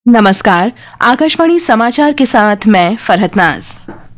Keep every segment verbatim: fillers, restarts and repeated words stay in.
नमस्कार। आकाशवाणी समाचार के साथ मैं फरहत नाज।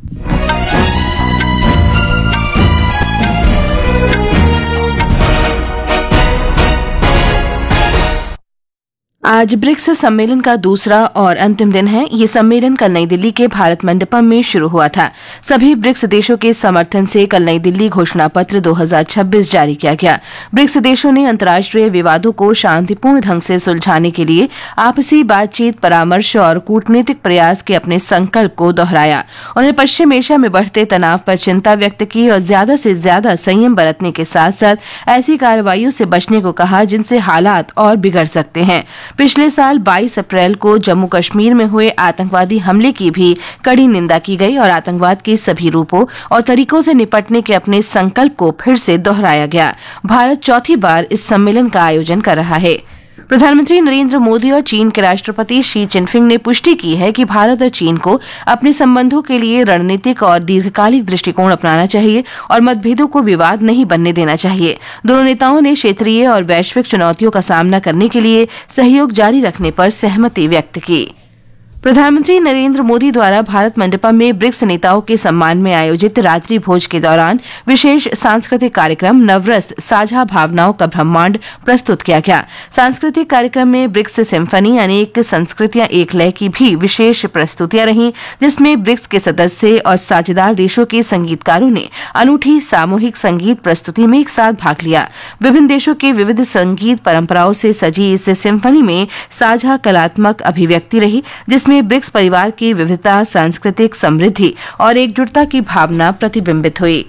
आज ब्रिक्स सम्मेलन का दूसरा और अंतिम दिन है। ये सम्मेलन कल नई दिल्ली के भारत मंडपम में शुरू हुआ था। सभी ब्रिक्स देशों के समर्थन से कल नई दिल्ली घोषणा पत्र दो हज़ार छब्बीस जारी किया गया। ब्रिक्स देशों ने अंतर्राष्ट्रीय विवादों को शांतिपूर्ण ढंग से सुलझाने के लिए आपसी बातचीत, परामर्श और कूटनीतिक प्रयास के अपने संकल्प को दोहराया। उन्होंने पश्चिम एशिया में बढ़ते तनाव पर चिंता व्यक्त की और ज्यादा से ज्यादा संयम बरतने के साथ साथ ऐसी कार्रवाइयों से बचने को कहा जिनसे हालात और बिगड़ सकते हैं। पिछले साल बाईस अप्रैल को जम्मू कश्मीर में हुए आतंकवादी हमले की भी कड़ी निंदा की गई और आतंकवाद के सभी रूपों और तरीकों से निपटने के अपने संकल्प को फिर से दोहराया गया। भारत चौथी बार इस सम्मेलन का आयोजन कर रहा है। प्रधानमंत्री नरेंद्र मोदी और चीन के राष्ट्रपति शी जिनपिंग ने पुष्टि की है कि भारत और चीन को अपने संबंधों के लिए रणनीतिक और दीर्घकालिक दृष्टिकोण अपनाना चाहिए और मतभेदों को विवाद नहीं बनने देना चाहिए। दोनों नेताओं ने क्षेत्रीय और वैश्विक चुनौतियों का सामना करने के लिए सहयोग जारी रखने पर सहमति व्यक्त की। प्रधानमंत्री नरेंद्र मोदी द्वारा भारत मंडपम में ब्रिक्स नेताओं के सम्मान में आयोजित रात्रि भोज के दौरान विशेष सांस्कृतिक कार्यक्रम नवरस साझा भावनाओं का ब्रह्मांड प्रस्तुत किया गया। सांस्कृतिक कार्यक्रम में ब्रिक्स सिम्फनी अनेक संस्कृतियां एक लय की भी विशेष प्रस्तुतियां रहीं, जिसमें ब्रिक्स के सदस्य और साझेदार देशों के संगीतकारों ने अनूठी सामूहिक संगीत प्रस्तुति में एक साथ भाग लिया। विभिन्न देशों के विविध संगीत परंपराओं से सजी इस सिम्फनी में साझा कलात्मक अभिव्यक्ति रही, जिसमें में ब्रिक्स परिवार की विविधता, सांस्कृतिक समृद्धि और एकजुटता की भावना प्रतिबिंबित हुई।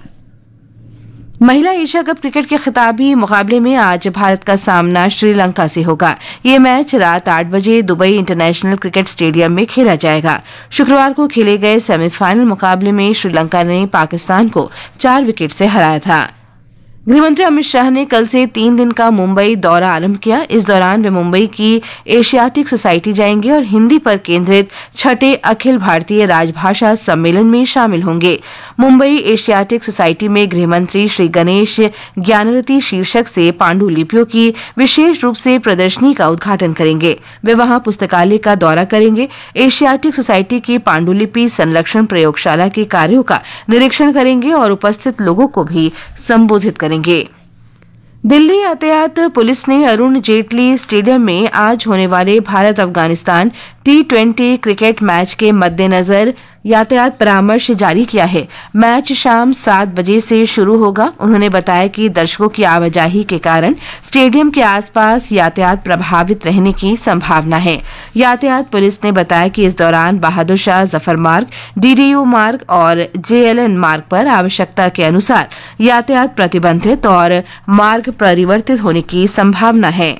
महिला एशिया कप क्रिकेट के खिताबी मुकाबले में आज भारत का सामना श्रीलंका से होगा। ये मैच रात आठ बजे दुबई इंटरनेशनल क्रिकेट स्टेडियम में खेला जाएगा। शुक्रवार को खेले गए सेमीफाइनल मुकाबले में श्रीलंका ने पाकिस्तान को चार विकेट से हराया था। गृहमंत्री अमित शाह ने कल से तीन दिन का मुंबई दौरा आरंभ किया। इस दौरान वे मुंबई की एशियाटिक सोसाइटी जाएंगे और हिंदी पर केंद्रित छठे अखिल भारतीय राजभाषा सम्मेलन में शामिल होंगे। मुंबई एशियाटिक सोसाइटी में गृहमंत्री श्री गणेश ज्ञानरती शीर्षक से पांडुलिपियों की विशेष रूप से प्रदर्शनी का उद्घाटन करेंगे। वे वहां पुस्तकालय का दौरा करेंगे, एशियाटिक सोसाइटी की पांडुलिपि संरक्षण प्रयोगशाला के कार्यों का निरीक्षण करेंगे और उपस्थित लोगों को भी संबोधित करेंगे। दिल्ली यातायात पुलिस ने अरुण जेटली स्टेडियम में आज होने वाले Bharat Afghanistan T twenty cricket match के मद्देनजर यातायात परामर्श जारी किया है। मैच शाम सात बजे से शुरू होगा। उन्होंने बताया कि दर्शकों की आवाजाही के कारण स्टेडियम के आसपास यातायात प्रभावित रहने की संभावना है। यातायात पुलिस ने बताया कि इस दौरान बहादुर शाह जफर मार्ग, डीडीयू मार्ग और जेएलएन मार्ग पर आवश्यकता के अनुसार यातायात प्रतिबंधित और मार्ग परिवर्तित होने की संभावना है।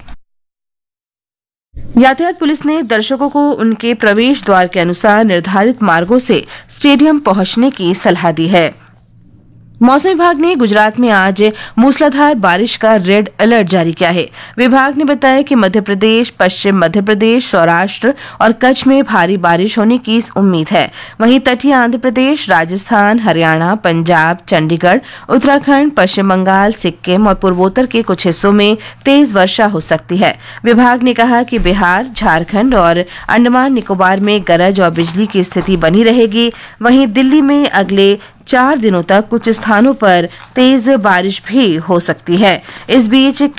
यातायात पुलिस ने दर्शकों को उनके प्रवेश द्वार के अनुसार निर्धारित मार्गों से स्टेडियम पहुंचने की सलाह दी है। मौसम विभाग ने गुजरात में आज मूसलाधार बारिश का रेड अलर्ट जारी किया है। विभाग ने बताया कि मध्य प्रदेश, पश्चिम मध्य प्रदेश, सौराष्ट्र और कच्छ में भारी बारिश होने की उम्मीद है। वहीं तटीय आंध्र प्रदेश, राजस्थान, हरियाणा, पंजाब, चंडीगढ़, उत्तराखंड, पश्चिम बंगाल, सिक्किम और पूर्वोत्तर के कुछ हिस्सों में तेज वर्षा हो सकती है। विभाग ने कहा कि बिहार, झारखंड और अंडमान निकोबार में गरज और बिजली की स्थिति बनी रहेगी। वहीं दिल्ली में अगले चार दिनों तक कुछ स्थानों पर तेज बारिश भी हो सकती है। इस बीच